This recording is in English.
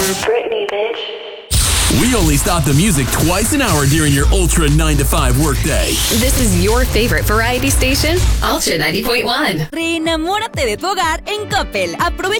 Britney, bitch. We only stop the music twice an hour during your Ultra 9 to 5 workday. This is your favorite variety station, Ultra 90.1. Reenamórate de tu hogar en Coppel. Aprovecha